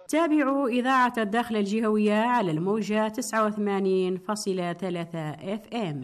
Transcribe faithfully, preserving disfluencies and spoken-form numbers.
تابعوا إذاعة الداخل الجهوية على الموجة تسعة وثمانين فاصلة ثلاثة اف ام.